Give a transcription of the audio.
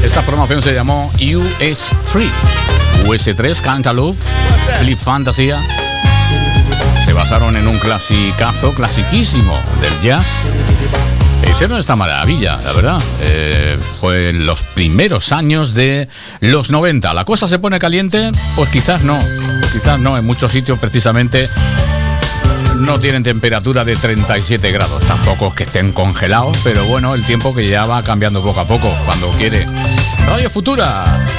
Esta formación se llamó US3. US3, Cantaloupe, Sleep Fantasia. Se basaron en un clasiquísimo del jazz. Hicieron esta maravilla, la verdad. Fue en los primeros años de los 90. ¿La cosa se pone caliente? Pues quizás no. Quizás no. En muchos sitios precisamente no tienen temperatura de 37 grados. Tampoco es que estén congelados, pero bueno, el tiempo que ya va cambiando poco a poco, cuando quiere. Radio Futura.